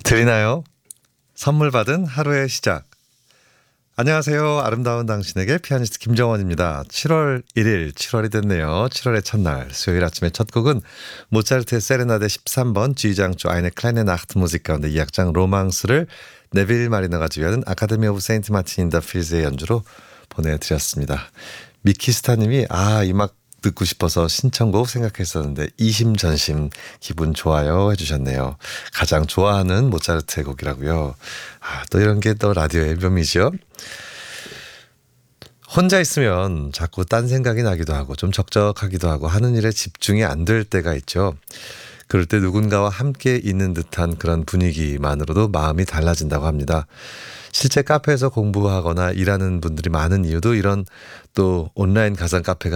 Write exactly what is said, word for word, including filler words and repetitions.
들리나요? 선물 받은 하루의 시작. 안녕하세요. 아름다운 당신에게 피아니스트 김정원입니다. 칠월 일일, 칠월이 됐네요. 칠월의 첫날, 수요일 아침의 첫 곡은 모차르트의 세레나데 십삼 번 G장조 아이네 클라이네 나흐트 무직 가운데 이 악장 로망스를 네빌 마리너가 지휘하는 아카데미 오브 세인트 마틴 인더 필즈의 연주로 보내드렸습니다. 미키스타님이 아, 이 음악 듣고 싶어서 신청곡 생각했었는데 이심전심 기분 좋아요 해주셨네요. 가장 좋아하는 모차르트의 곡이라고요. 아, 또 이런 게 또 라디오의 묘미죠. 혼자 있으면 자꾸 딴 생각이 나기도 하고 좀 적적하기도 하고 하는 일에 집중이 안 될 때가 있죠. 그럴 때 누군가와 함께 있는 듯한 그런 분위기만으로도 마음이 달라진다고 합니다. 실제 카페에서 공부하거나 일하는 분들이 많은 이유도 이런 또 온라인 가상 카페가